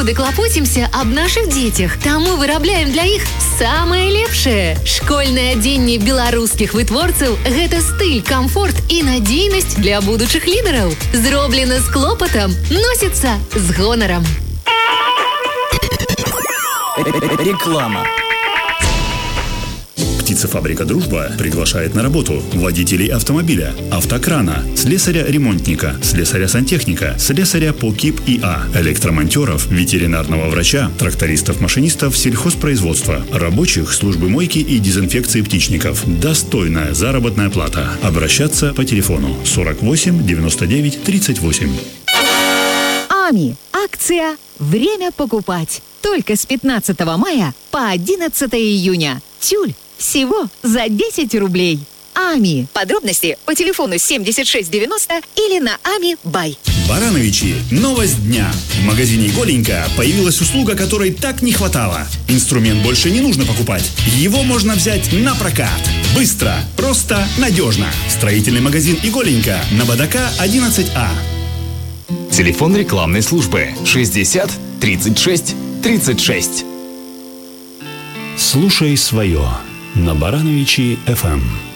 заўсёды клапоцімся аб нашых дзецях, таму вырабляем для іх самае лепшае. Школьнае адзенне беларускіх вытворцаў – гэта стыль, камфорт і надзейнасць для будучых лідараў. Зроблена з клопатам, носіцца з гонарам. Реклама. Птицефабрика «Дружба» приглашает на работу водителей автомобиля, автокрана, слесаря-ремонтника, слесаря-сантехника, слесаря по КИП ИА, электромонтеров, ветеринарного врача, трактористов-машинистов сельхозпроизводства, рабочих службы мойки и дезинфекции птичников. Достойная заработная плата. Обращаться по телефону 48 99 38. АМИ. Акция «Время покупать». Только с 15 мая по 11 июня. Тюль всего за 10 рублей. АМИ. Подробности по телефону 7690 или на АМИ Бай. Барановичи. Новость дня. В магазине «Голенька» появилась услуга, которой так не хватало. Инструмент больше не нужно покупать. Его можно взять на прокат. Быстро, просто, надежно. Строительный магазин «Голенька» на Бадака 11А. Телефон рекламной службы 60 36 36. Слушай свое на Барановичи FM.